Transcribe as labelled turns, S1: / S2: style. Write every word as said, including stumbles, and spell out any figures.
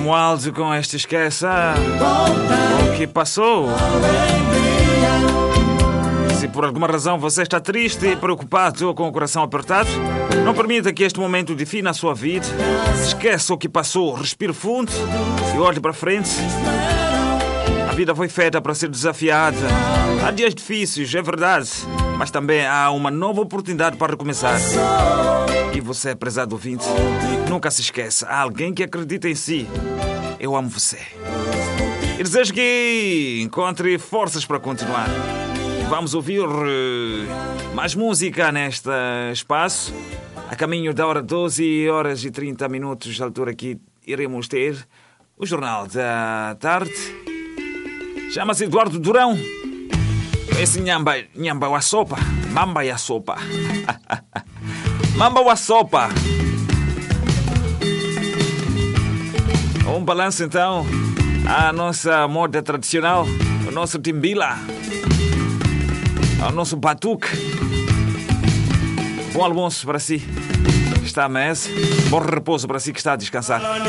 S1: Romualdo com este esqueça o que passou. Se por alguma razão você está triste e preocupado ou com o coração apertado, não permita que este momento defina a sua vida. Esqueça o que passou, respire fundo e olhe para frente. A vida foi feita para ser desafiada. Há dias difíceis, é verdade, mas também há uma nova oportunidade para recomeçar. E você, prezado ouvinte, nunca se esqueça, há alguém que acredita em si. Eu amo você. E desejo que encontre forças para continuar. Vamos ouvir uh, mais música neste espaço. A caminho da hora doze horas e trinta minutos, da altura aqui iremos ter o Jornal da Tarde. Chama-se Eduardo Durão. Esse Nhamba, Nhamba wa sopa. Mamba ya sopa. Mamba wa sopa. Um balanço então à nossa moda tradicional, o nosso timbila, ao nosso batuque. Bom almoço para si que está à mesa. Bom repouso para si que está a descansar.